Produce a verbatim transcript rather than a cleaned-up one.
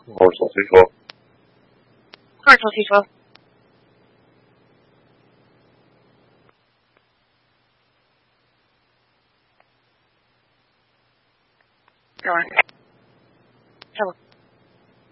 二手汽车。 二手汽车。这玩意儿，这吧。